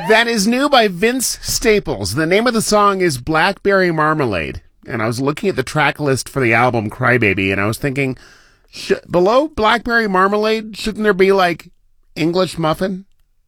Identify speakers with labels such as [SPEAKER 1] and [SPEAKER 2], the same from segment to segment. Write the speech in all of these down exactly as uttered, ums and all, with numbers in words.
[SPEAKER 1] That is new by Vince Staples. The name of the song is Blackberry Marmalade. And I was looking at the track list for the album Crybaby, and I was thinking, sh- below Blackberry Marmalade, shouldn't there be, like, English Muffin?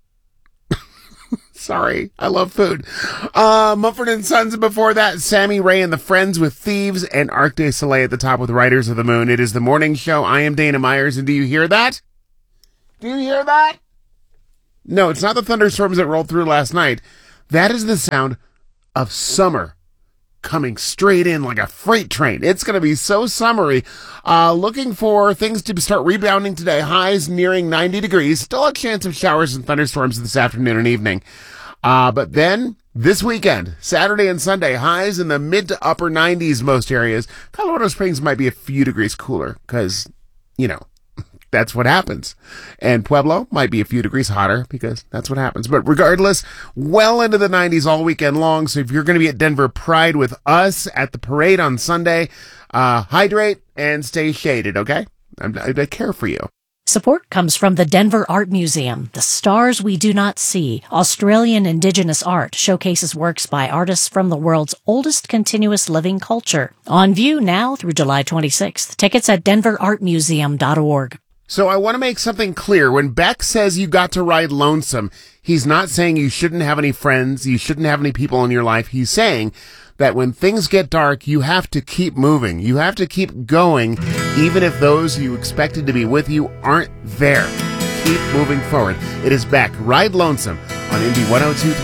[SPEAKER 1] Sorry, I love food. Uh, Mumford and Sons, and before that, Sammy Ray and the Friends with Thieves, and Arc de Soleil at the top with Riders of the Moon. It is the morning show. I am Dana Myers, and do you hear that? Do you hear that? No, it's not the thunderstorms that rolled through last night. That is the sound of summer coming straight in like a freight train. It's going to be so summery. Uh, looking for things to start rebounding today. Highs nearing ninety degrees. Still a chance of showers and thunderstorms this afternoon and evening. Uh, but then this weekend, Saturday and Sunday, highs in the mid to upper nineties most areas. Colorado Springs might be a few degrees cooler because, you know, that's what happens. And Pueblo might be a few degrees hotter because that's what happens. But regardless, well into the nineties all weekend long. So if you're going to be at Denver Pride with us at the parade on Sunday, uh, hydrate and stay shaded, okay? I'm, I, I care for you.
[SPEAKER 2] Support comes from the Denver Art Museum. The Stars We Do Not See, Australian Indigenous art, showcases works by artists from the world's oldest continuous living culture. On view now through July twenty-sixth. Tickets at denver art museum dot org.
[SPEAKER 1] So I want to make something clear. When Beck says you got to ride lonesome, he's not saying you shouldn't have any friends, you shouldn't have any people in your life. He's saying that when things get dark, you have to keep moving. You have to keep going, even if those you expected to be with you aren't there. Keep moving forward. It is Beck, Ride Lonesome, on Indy one oh two point three.